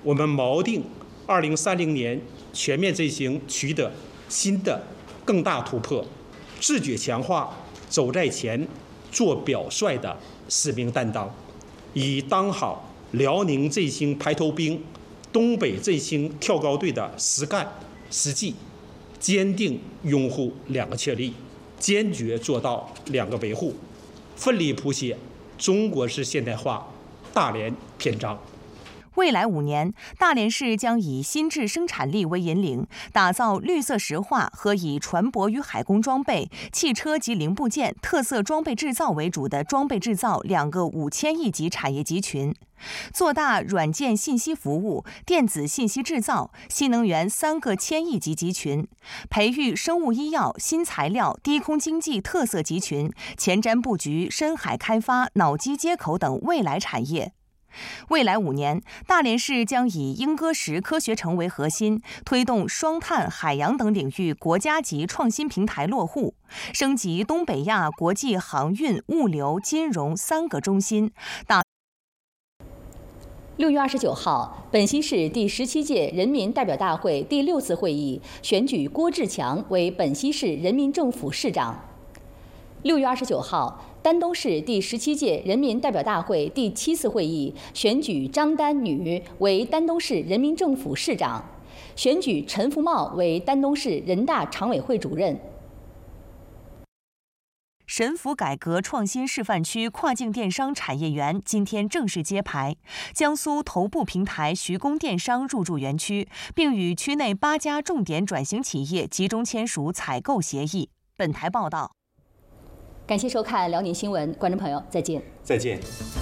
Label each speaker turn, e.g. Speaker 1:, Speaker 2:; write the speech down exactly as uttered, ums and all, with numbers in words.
Speaker 1: 我们锚定二零三零年全面振兴取得新的更大突破，自觉强化走在前、做表率的使命担当，以当好辽宁振兴排头兵、东北振兴跳高队的实干实际，坚定拥护两个确立，坚决做到两个维护，奋力谱写中国式现代化大连篇章。
Speaker 2: 未来五年，大连市将以新质生产力为引领，打造绿色石化和以船舶与海工装备、汽车及零部件、特色装备制造为主的装备制造两个五千亿级产业集群，做大软件信息服务、电子信息制造、新能源三个千亿级集群，培育生物医药、新材料、低空经济特色集群，前瞻布局深海开发、脑机接口等未来产业。未来五年，大连市将以莺歌石科学城为核心，推动双碳、海洋等领域国家级创新平台落户，升级东北亚国际航运、物流、金融三个中心。打
Speaker 3: 六月二十九号，本溪市第十七届人民代表大会第六次会议选举郭志强为本溪市人民政府市长。六月二十九号，丹东市第十七届人民代表大会第七次会议选举张丹女为丹东市人民政府市长，选举陈福茂为丹东市人大常委会主任。
Speaker 2: 神府改革创新示范区跨境电商产业园今天正式揭牌，江苏头部平台徐工电商入驻园区，并与区内八家重点转型企业集中签署采购协议。本台报道。
Speaker 3: 感谢收看辽宁新闻，观众朋友再见。
Speaker 1: 再见。